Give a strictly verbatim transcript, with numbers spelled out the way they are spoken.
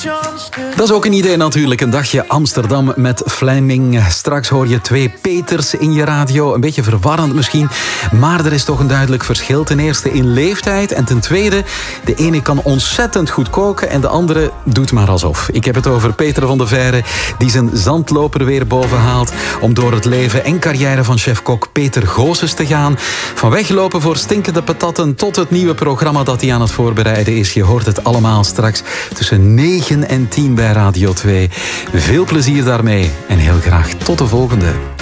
Dat is ook een idee natuurlijk. Een dagje Amsterdam met Fleming. Straks hoor je twee Peters in je radio. Een beetje verwarrend misschien. Maar er is toch een duidelijk verschil. Ten eerste in leeftijd. En ten tweede, de ene kan ontzettend goed koken en de andere doet maar alsof. Ik heb het over Peter van de Veire, die zijn zandloper weer boven haalt om door het leven en carrière van chef-kok Peter Goossens te gaan. Van weglopen voor stinkende patatten tot het nieuwe programma dat hij aan het voorbereiden is. Je hoort het allemaal straks tussen negen en tien bij Radio twee. Veel plezier daarmee en heel graag tot de volgende.